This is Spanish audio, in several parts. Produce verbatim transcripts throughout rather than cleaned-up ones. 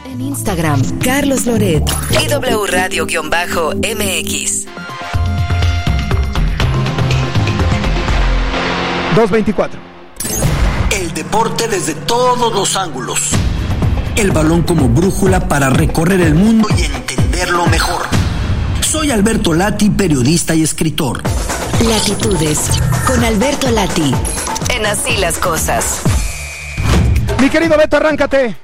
En Instagram, Carlos Loret y W Radio-M X. dos veinticuatro. El deporte desde todos los ángulos. El balón como brújula para recorrer el mundo y entenderlo mejor. Soy Alberto Lati, periodista y escritor. Latitudes, con Alberto Lati. En Así las Cosas. Mi querido Beto, arráncate.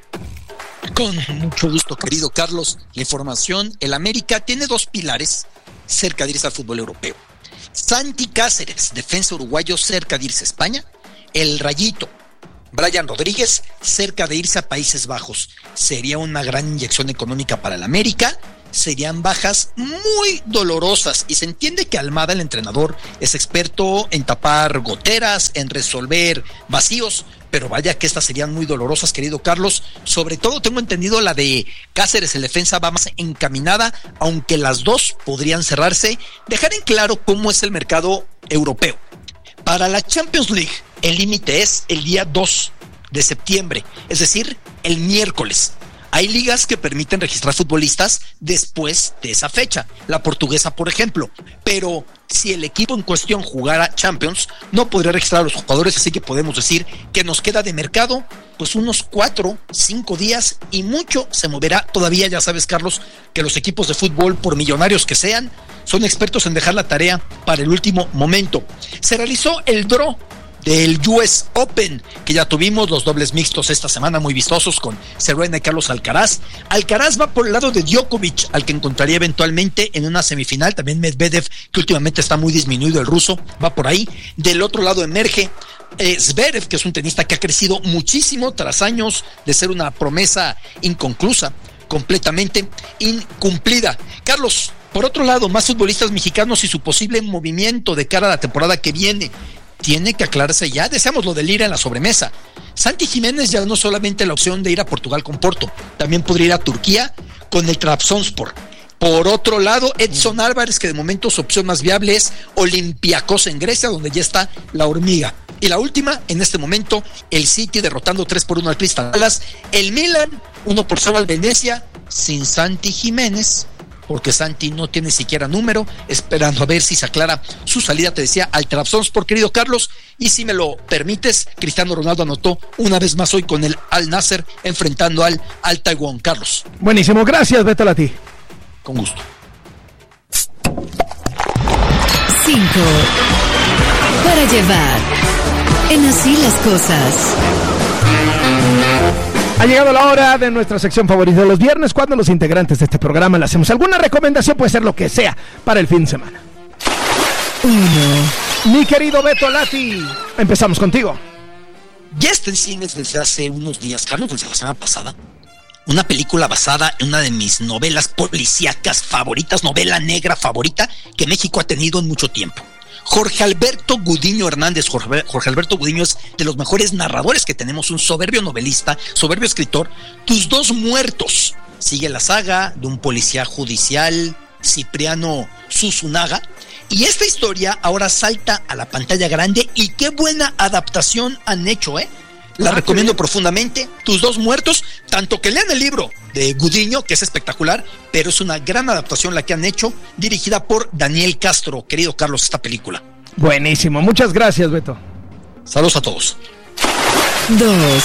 Con mucho gusto, querido Carlos. La información, el América tiene dos pilares cerca de irse al fútbol europeo. Santi Cáceres, defensa uruguayo, cerca de irse a España. El Rayito, Brian Rodríguez, cerca de irse a Países Bajos. Sería una gran inyección económica para el América. Serían bajas muy dolorosas y se entiende que Almada, el entrenador, es experto en tapar goteras, en resolver vacíos, pero vaya que estas serían muy dolorosas, querido Carlos. Sobre todo tengo entendido la de Cáceres, el defensa, va más encaminada, aunque las dos podrían cerrarse. Dejar en claro cómo es el mercado europeo. Para la Champions League, el límite es el día dos de septiembre, es decir, el miércoles. Hay ligas que permiten registrar futbolistas después de esa fecha, la portuguesa por ejemplo, pero si el equipo en cuestión jugara Champions, no podría registrar a los jugadores, así que podemos decir que nos queda de mercado pues unos cuatro, cinco días y mucho se moverá todavía. Ya sabes, Carlos, que los equipos de fútbol, por millonarios que sean, son expertos en dejar la tarea para el último momento. Se realizó el draw del U S Open, que ya tuvimos los dobles mixtos esta semana muy vistosos con Serena y Carlos Alcaraz. Alcaraz va por el lado de Djokovic, al que encontraría eventualmente en una semifinal. También Medvedev, que últimamente está muy disminuido, el ruso, va por ahí. Del otro lado emerge eh, Zverev, que es un tenista que ha crecido muchísimo tras años de ser una promesa inconclusa, completamente incumplida. Carlos, por otro lado, más futbolistas mexicanos y su posible movimiento de cara a la temporada que viene. Tiene que aclararse ya. Deseamos lo de Lira en la sobremesa. Santi Jiménez ya no solamente la opción de ir a Portugal con Porto, también podría ir a Turquía con el Trabzonspor. Por otro lado, Edson Álvarez, que de momento su opción más viable es Olympiacos en Grecia, donde ya está la hormiga. Y la última, en este momento, el City derrotando tres por uno al Crystal Palace. El Milan, uno por cero al Venecia, sin Santi Jiménez, porque Santi no tiene siquiera número, esperando a ver si se aclara su salida, te decía, al Trabzonspor, querido Carlos. Y si me lo permites, Cristiano Ronaldo anotó una vez más hoy con el Al Nasser, enfrentando al Al Taiwán. Carlos. Buenísimo, gracias, Beto Lati. Con gusto. Cinco para llevar en Así las Cosas. Ha llegado la hora de nuestra sección favorita de los viernes, cuando los integrantes de este programa le hacemos alguna recomendación, puede ser lo que sea, para el fin de semana. Uno. Mi querido Beto Lati, empezamos contigo. Ya está en cines desde hace unos días, Carlos, desde la semana pasada, una película basada en una de mis novelas policíacas favoritas, novela negra favorita que México ha tenido en mucho tiempo. Jorge Alberto Gudiño Hernández. Jorge, Jorge Alberto Gudiño es de los mejores narradores que tenemos, un soberbio novelista, soberbio escritor. Tus dos muertos. Sigue la saga de un policía judicial, Cipriano Susunaga, y esta historia ahora salta a la pantalla grande y qué buena adaptación han hecho, ¿eh? La ah, recomiendo profundamente, Tus dos muertos, tanto que lean el libro de Gudiño, que es espectacular, pero es una gran adaptación la que han hecho, dirigida por Daniel Castro. Querido Carlos, esta película. Buenísimo, muchas gracias, Beto. Saludos a todos. Dos.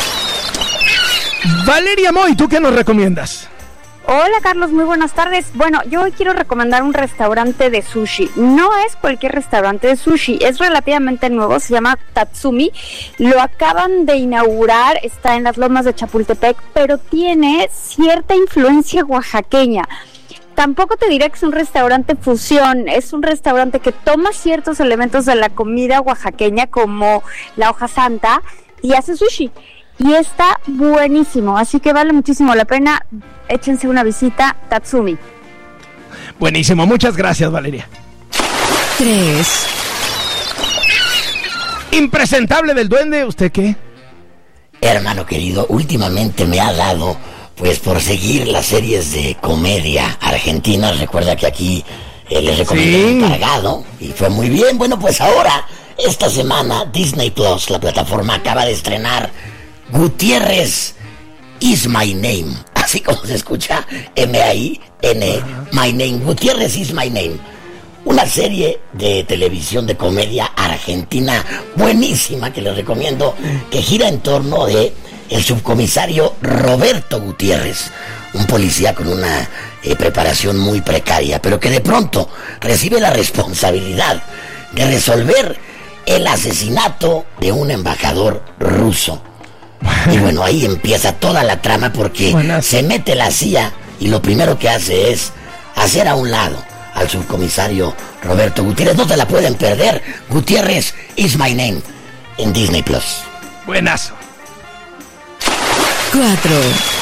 Valeria Moy, ¿tú qué nos recomiendas? Hola Carlos, muy buenas tardes. Bueno, yo hoy quiero recomendar un restaurante de sushi. No es cualquier restaurante de sushi, es relativamente nuevo, se llama Tatsumi. Lo acaban de inaugurar, está en las lomas de Chapultepec, pero tiene cierta influencia oaxaqueña. Tampoco te diré que es un restaurante fusión, es un restaurante que toma ciertos elementos de la comida oaxaqueña, como la hoja santa, y hace sushi. Y está buenísimo, así que vale muchísimo la pena. Échense una visita, Tatsumi. Buenísimo, muchas gracias, Valeria. Tres. Impresentable del Duende, ¿usted qué? Hermano querido, últimamente me ha dado, pues, por seguir las series de comedia argentinas. Recuerda que aquí eh, les recomendé sí. El Encargado, y fue muy bien. Bueno, pues ahora, esta semana, Disney Plus, la plataforma, acaba de estrenar Gutiérrez Is My Name. así como se escucha, M A I N, My Name, Gutiérrez is My Name. Una serie de televisión de comedia argentina buenísima que les recomiendo, que gira en torno de el subcomisario Roberto Gutiérrez, un policía con una eh, preparación muy precaria, pero que de pronto recibe la responsabilidad de resolver el asesinato de un embajador ruso. Y bueno, ahí empieza toda la trama porque Buenas. se mete la C I A y lo primero que hace es hacer a un lado al subcomisario Roberto Gutiérrez. No te la pueden perder. Gutiérrez is My Name en Disney Plus. Buenazo. Cuatro.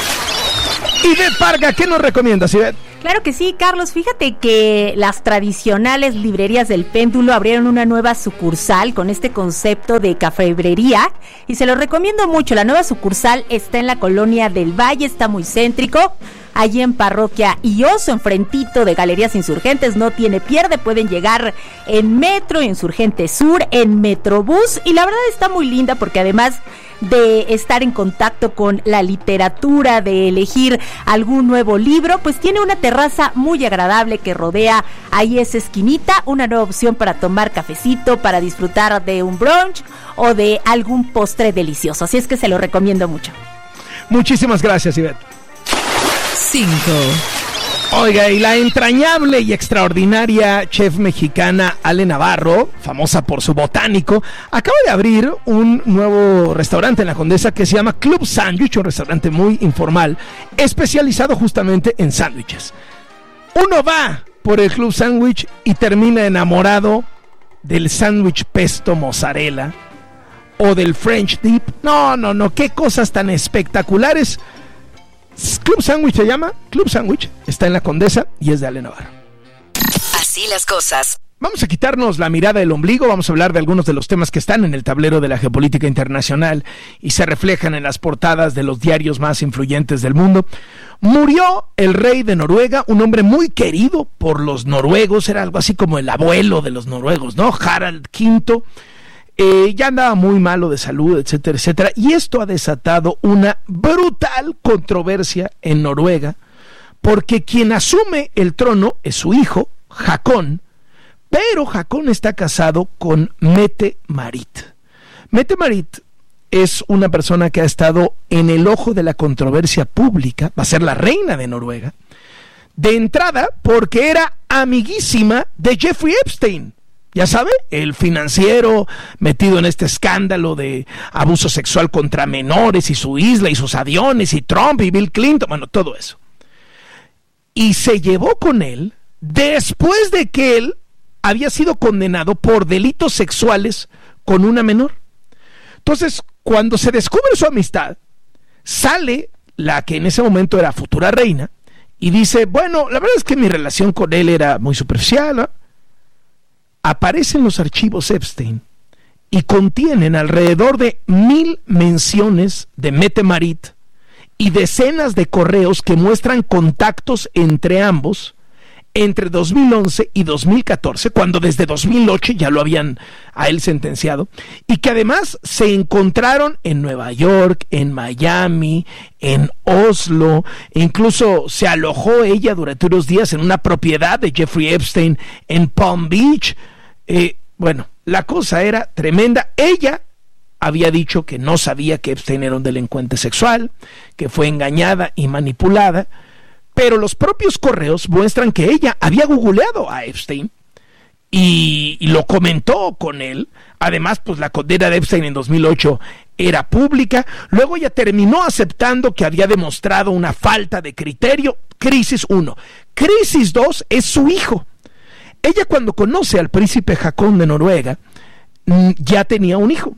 Ivette Parga, ¿qué nos recomiendas, Ivette? Claro que sí, Carlos. Fíjate que las tradicionales librerías del Péndulo abrieron una nueva sucursal con este concepto de cafebrería y se lo recomiendo mucho. La nueva sucursal está en la colonia del Valle, está muy céntrico, allí en Parroquia y Oso, enfrentito de Galerías Insurgentes. No tiene pierde, pueden llegar en Metro, Insurgente Sur, en Metrobús, y la verdad está muy linda porque además de estar en contacto con la literatura, de elegir algún nuevo libro, pues tiene una terraza muy agradable que rodea ahí esa esquinita, una nueva opción para tomar cafecito, para disfrutar de un brunch o de algún postre delicioso, así es que se lo recomiendo mucho. Muchísimas gracias, Ivette. Cinco. Oiga, y la entrañable y extraordinaria chef mexicana Ale Navarro, famosa por su botánico, acaba de abrir un nuevo restaurante en la Condesa que se llama Club Sándwich, un restaurante muy informal, especializado justamente en sándwiches. Uno va por el Club Sándwich y termina enamorado del sándwich pesto mozzarella o del French dip. No, no, no, qué cosas tan espectaculares. Club Sándwich se llama, Club Sándwich, está en la Condesa y es de Ale Navarro. Así las cosas. Vamos a quitarnos la mirada del ombligo, vamos a hablar de algunos de los temas que están en el tablero de la geopolítica internacional y se reflejan en las portadas de los diarios más influyentes del mundo. Murió el rey de Noruega, un hombre muy querido por los noruegos, era algo así como el abuelo de los noruegos, ¿no? Harald quinto. Eh, ya andaba muy malo de salud, etcétera, etcétera, y esto ha desatado una brutal controversia en Noruega, porque quien asume el trono es su hijo, Haakon, pero Haakon está casado con Mette-Marit. Mette-Marit es una persona que ha estado en el ojo de la controversia pública, va a ser la reina de Noruega, de entrada porque era amiguísima de Jeffrey Epstein. Ya sabe, el financiero metido en este escándalo de abuso sexual contra menores y su isla y sus aviones y Trump y Bill Clinton, bueno, todo eso. Y se llevó con él después de que él había sido condenado por delitos sexuales con una menor. Entonces, cuando se descubre su amistad, sale la que en ese momento era futura reina y dice, bueno, la verdad es que mi relación con él era muy superficial, ¿no? Aparecen los archivos Epstein y contienen alrededor de mil menciones de Mette-Marit y decenas de correos que muestran contactos entre ambos entre dos mil once y dos mil catorce, cuando desde dos mil ocho ya lo habían a él sentenciado, y que además se encontraron en Nueva York, en Miami, en Oslo, e incluso se alojó ella durante unos días en una propiedad de Jeffrey Epstein en Palm Beach. Eh, bueno, la cosa era tremenda. Ella había dicho que no sabía que Epstein era un delincuente sexual, que fue engañada y manipulada, pero los propios correos muestran que ella había googleado a Epstein y, y lo comentó con él. Además, pues la condena de Epstein en dos mil ocho era pública. Luego ella terminó aceptando que había demostrado una falta de criterio. Crisis uno. Crisis dos es su hijo. Ella, cuando conoce al príncipe Haakon de Noruega, ya tenía un hijo.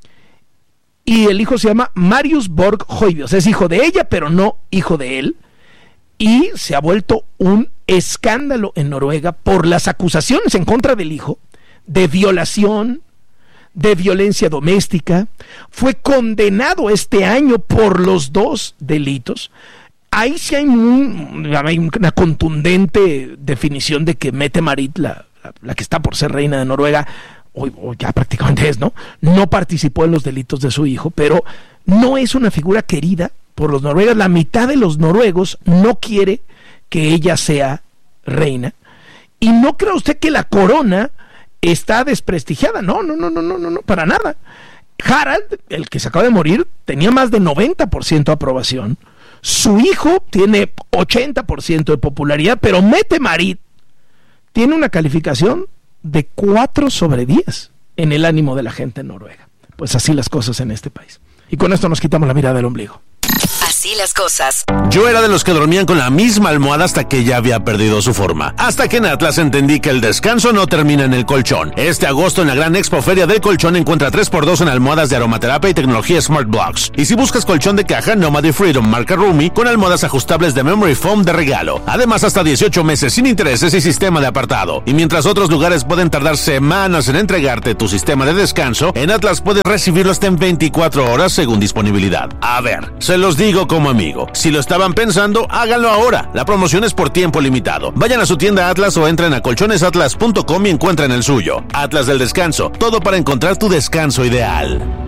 Y el hijo se llama Marius Borg Højbjerg. Es hijo de ella, pero no hijo de él. Y se ha vuelto un escándalo en Noruega por las acusaciones en contra del hijo de violación, de violencia doméstica. Fue condenado este año por los dos delitos. Ahí sí hay, un, hay una contundente definición de que Mette-Marit, la, la, la que está por ser reina de Noruega, o, o ya prácticamente es, ¿no? No participó en los delitos de su hijo, pero no es una figura querida por los noruegos. La mitad de los noruegos no quiere que ella sea reina. Y no cree usted que la corona está desprestigiada. No, no, no, no, no, no, no, para nada. Harald, el que se acaba de morir, tenía más de noventa por ciento de aprobación. Su hijo tiene ochenta por ciento de popularidad, pero Mette-Marit tiene una calificación de cuatro sobre diez en el ánimo de la gente en Noruega. Pues así las cosas en este país. Y con esto nos quitamos la mirada del ombligo. Así las cosas. Yo era de los que dormían con la misma almohada hasta que ya había perdido su forma. Hasta que en Atlas entendí que el descanso no termina en el colchón. Este agosto en la gran Expo Feria del Colchón encuentra tres por dos en almohadas de aromaterapia y tecnología Smart Blocks. Y si buscas colchón de caja, Nomad y Freedom marca Rumi con almohadas ajustables de Memory Foam de regalo. Además, hasta dieciocho meses sin intereses y sistema de apartado. Y mientras otros lugares pueden tardar semanas en entregarte tu sistema de descanso, en Atlas puedes recibirlo hasta en veinticuatro horas según disponibilidad. A ver, se los digo como amigo. Si lo estaban pensando, háganlo ahora. La promoción es por tiempo limitado. Vayan a su tienda Atlas o entren a colchones atlas punto com y encuentren el suyo. Atlas del descanso, todo para encontrar tu descanso ideal.